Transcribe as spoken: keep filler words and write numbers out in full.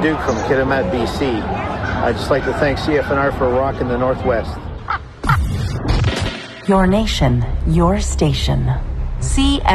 Duke from Kitimat, B C. I'd just like to thank C F N R for rocking the Northwest. Your nation, your station. C